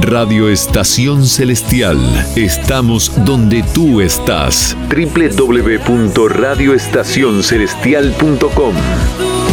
Radio Estación Celestial. Estamos donde tú estás. www.radioestacioncelestial.com